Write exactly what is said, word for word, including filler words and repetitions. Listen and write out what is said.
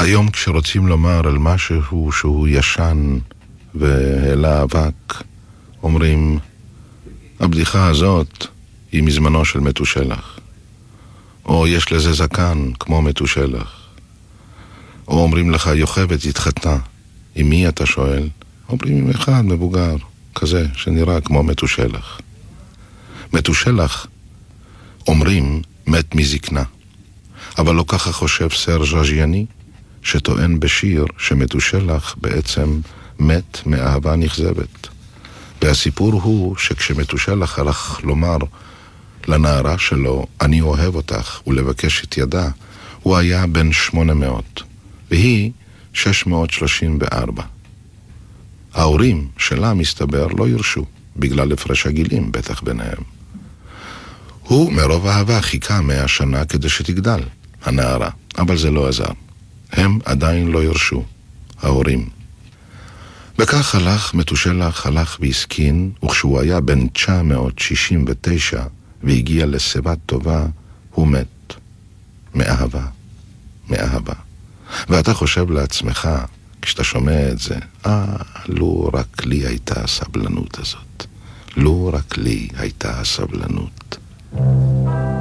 היום כשרוצים לומר על משהו שהוא ישן והעלה אבק, אומרים, הבדיחה הזאת היא מזמנו של מתושלח. או יש לזה זקן כמו מתושלח. או אומרים לך, יוכבת התחתנה. עם מי אתה שואל? אומרים עם אחד מבוגר, כזה שנראה כמו מתושלח. מתושלח, אומרים, מת מזקנה. אבל לא ככה חושב סר ז'אז'יאני, שטוען בשיר שמתושלח בעצם מת מאהבה נכזבת. והסיפור הוא שכשמתושלח הלך לומר לנערה שלו, אני אוהב אותך, ולבקש את ידה, הוא היה בן שמונה מאות, והיא שש מאות שלושים וארבע. ההורים שלה מסתבר לא ירשו, בגלל הפרש הגילים בטח ביניהם. הוא מרוב אהבה חיכה מאה שנה כדי שתגדל, הנערה, אבל זה לא עזר. הם עדיין לא ירשו, ההורים. וכך הלך מתושלח, הלך והסכין, וכשהוא היה בן תשע מאות שישים ותשע והגיע לשיבה טובה, הוא מת. מאהבה, מאהבה. ואתה חושב לעצמך, כשאתה שומע את זה, אה, לו רק לי הייתה הסבלנות הזאת. לו רק לי הייתה הסבלנות.